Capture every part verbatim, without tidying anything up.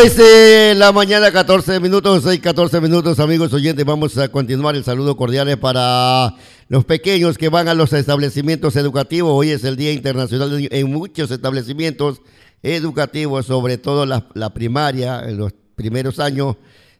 Desde la mañana, catorce minutos, seis, catorce minutos, amigos oyentes. Vamos a continuar el saludo cordial para los pequeños que van a los establecimientos educativos. Hoy es el Día Internacional en muchos establecimientos educativos, sobre todo la, la primaria. En los primeros años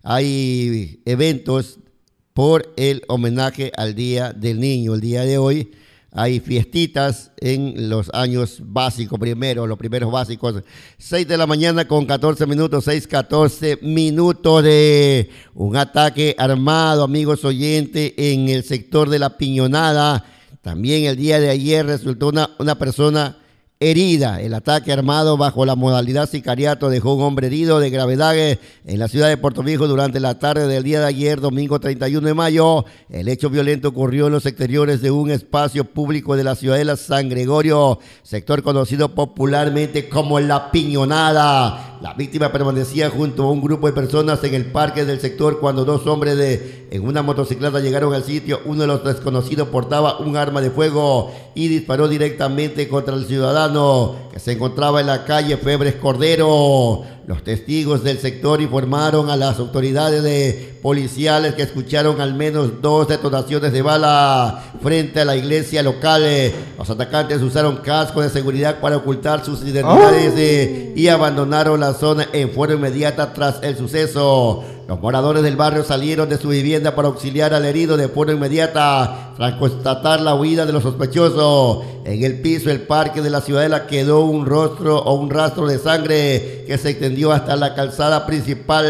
hay eventos por el homenaje al Día del Niño. El día de hoy hay fiestitas en los años básicos, primero, los primeros básicos. seis de la mañana con catorce minutos, seis, catorce minutos de un ataque armado, amigos oyentes, en el sector de La Piñonada. También el día de ayer resultó una, una persona herida. El ataque armado bajo la modalidad sicariato dejó un hombre herido de gravedad en la ciudad de Puerto Viejo durante la tarde del día de ayer, domingo treinta y uno de mayo. El hecho violento ocurrió en los exteriores de un espacio público de la ciudadela San Gregorio, sector conocido popularmente como La Piñonada. La víctima permanecía junto a un grupo de personas en el parque del sector cuando dos hombres de, en una motocicleta llegaron al sitio. Uno de los desconocidos portaba un arma de fuego y disparó directamente contra el ciudadano que se encontraba en la calle Febres Cordero. Los testigos del sector informaron a las autoridades de policiales que escucharon al menos dos detonaciones de bala frente a la iglesia local. Los atacantes usaron cascos de seguridad para ocultar sus identidades eh, y abandonaron la zona en forma inmediata tras el suceso. Los moradores del barrio salieron de su vivienda para auxiliar al herido de forma inmediata tras constatar la huida de los sospechosos. En el piso del parque de la ciudadela quedó un rostro o un rastro de sangre que se extendió hasta la calzada principal.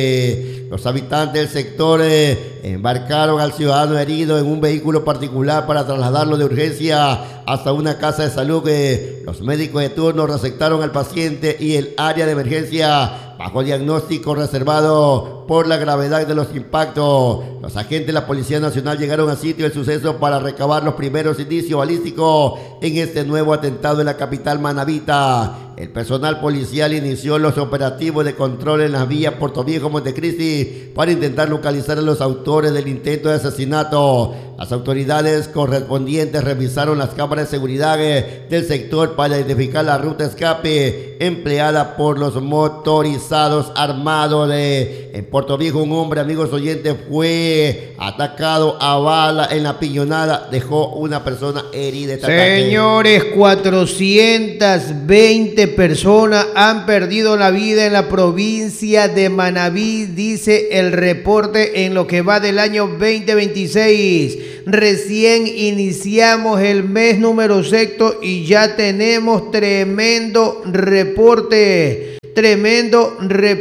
Los habitantes del sector eh, embarcaron al ciudadano herido en un vehículo particular para trasladarlo de urgencia hasta una casa de salud. Eh, los médicos de turno recetaron al paciente y el área de emergencia bajo diagnóstico reservado por la gravedad de los impactos. Los agentes de la Policía Nacional llegaron al sitio del suceso para recabar los primeros indicios balísticos en este nuevo atentado en la capital manabita. El personal policial inició los operativos de control en las vías Puerto Viejo, Montecristi, para intentar localizar a los autores del intento de asesinato. Las autoridades correspondientes revisaron las cámaras de seguridad del sector para identificar la ruta de escape empleada por los motorizados armados de en Puerto Viejo. Un hombre, amigos oyentes, fue atacado a bala en La Piñonada, dejó una persona herida. Señores, cuatrocientas veinte personas han perdido la vida en la provincia de Manabí, dice el reporte en lo que va del año veinte veintiséis. Recién iniciamos el mes número sexto y ya tenemos tremendo reporte, tremendo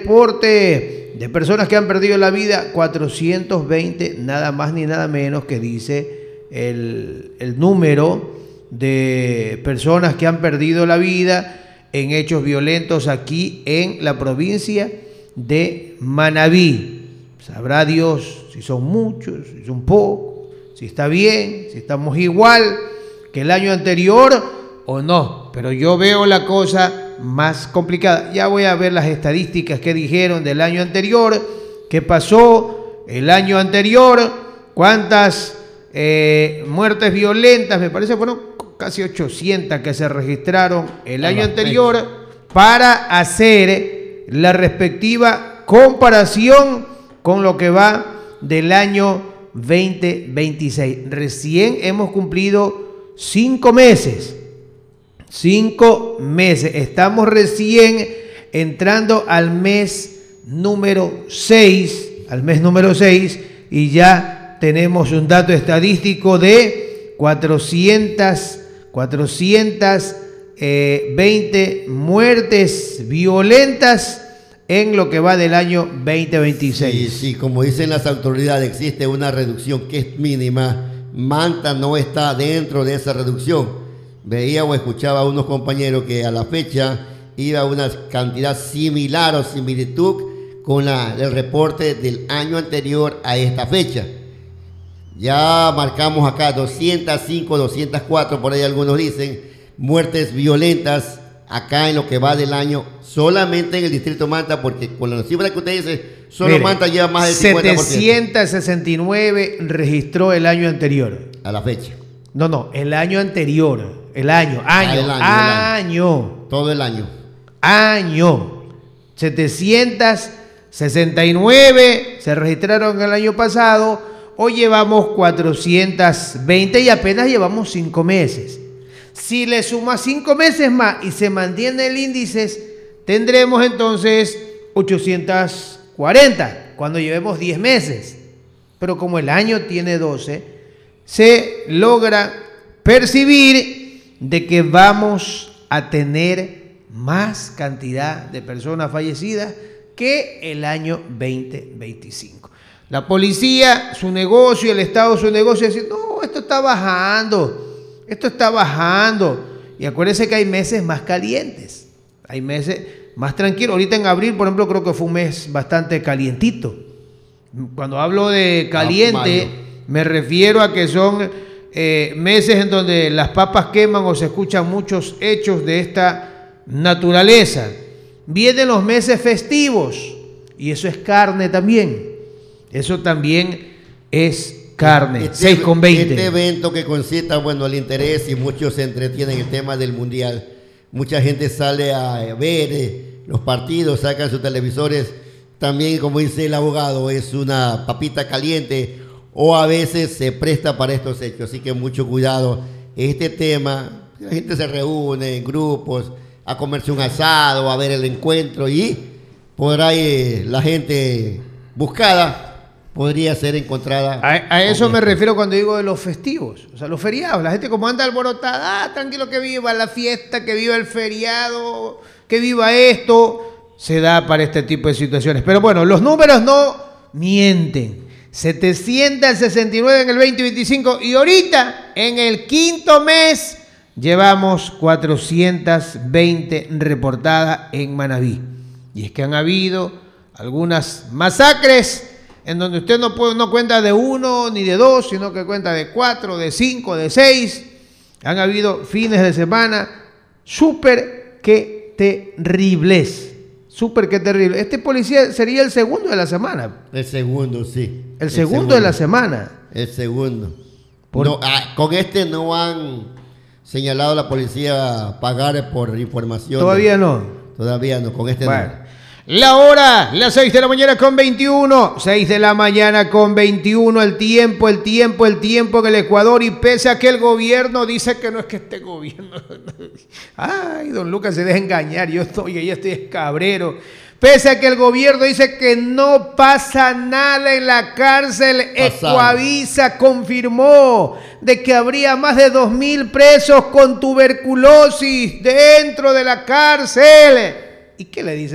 reporte de personas que han perdido la vida, cuatrocientos veinte, nada más ni nada menos que dice el, el número de personas que han perdido la vida en hechos violentos aquí en la provincia de Manabí. Sabrá Dios si son muchos, si son pocos, si está bien, si estamos igual que el año anterior o no. Pero yo veo la cosa más complicada. Ya voy a ver las estadísticas que dijeron del año anterior, qué pasó el año anterior, cuántas eh, muertes violentas, me parece fueron casi ochocientas que se registraron el año anterior, para hacer la respectiva comparación con lo que va del año veinte veintiséis. Recién hemos cumplido cinco meses. Cinco meses. Estamos recién entrando al mes número seis. Al mes número seis. Y ya tenemos un dato estadístico de cuatrocientas, cuatrocientas veinte muertes violentas en lo que va del año veinte veintiséis. Sí, sí, como dicen las autoridades, existe una reducción que es mínima. Manta no está dentro de esa reducción. Veía o escuchaba a unos compañeros que a la fecha iba a una cantidad similar o similitud con la, el reporte del año anterior a esta fecha. Ya marcamos acá doscientas cinco, doscientas cuatro, por ahí algunos dicen, muertes violentas acá en lo que va del año, solamente en el distrito Manta, porque con la cifra que usted dice, solo Mire, Manta lleva más del cincuenta por ciento. setecientos sesenta y nueve registró el año anterior. A la fecha. No, no, el año anterior. El año, año, ah, el año, año, año. El año. Todo el año. Año. setecientas sesenta y nueve se registraron el año pasado, hoy llevamos cuatrocientas veinte y apenas llevamos cinco meses. Si le sumas cinco meses más y se mantiene el índice, tendremos entonces ochocientas cuarenta cuando llevemos diez meses. Pero como el año tiene doce, se logra percibir de que vamos a tener más cantidad de personas fallecidas que el año veinte veinticinco. La policía, su negocio, el Estado, su negocio, es decir, no, esto está bajando, esto está bajando. Y acuérdense que hay meses más calientes, hay meses más tranquilos. Ahorita en abril, por ejemplo, creo que fue un mes bastante calientito. Cuando hablo de caliente, me refiero a que son eh, meses en donde las papas queman o se escuchan muchos hechos de esta naturaleza. Vienen los meses festivos y eso es carne también. Eso también es carne. Este, seis con veinte. Este evento que concita, bueno, el interés y muchos se entretienen en el tema del mundial. Mucha gente sale a ver eh, los partidos, sacan sus televisores. También, como dice el abogado, es una papita caliente o a veces se presta para estos hechos. Así que mucho cuidado. Este tema, la gente se reúne en grupos a comerse un asado, a ver el encuentro y podrá eh, la gente buscada podría ser encontrada. A, a eso me refiero cuando digo de los festivos, o sea, los feriados. La gente como anda alborotada, ah, tranquilo, que viva la fiesta, que viva el feriado, que viva esto, se da para este tipo de situaciones. Pero bueno, los números no mienten. setecientas sesenta y nueve en el veinte veinticinco y ahorita en el quinto mes llevamos cuatrocientas veinte reportadas en Manabí. Y es que han habido algunas masacres en donde usted no, puede, no cuenta de uno ni de dos, sino que cuenta de cuatro, de cinco, de seis. Han habido fines de semana súper que terribles. Súper que terribles. Este policía sería el segundo de la semana. El segundo, sí. El, el segundo, segundo de la semana. El segundo. Por... No, ah, con este no han señalado a la policía pagar por información. Todavía de... no. Todavía no, con este bueno. no. La hora, las seis de la mañana con veintiuno. seis de la mañana con veintiuno. El tiempo, el tiempo, el tiempo en el Ecuador. Y pese a que el gobierno dice que no es que este gobierno. Ay, don Lucas se deja engañar. Yo estoy, yo estoy escabrero. Pese a que el gobierno dice que no pasa nada en la cárcel, Ecuavisa confirmó de que habría más de dos mil presos con tuberculosis dentro de la cárcel. ¿Y qué le dice?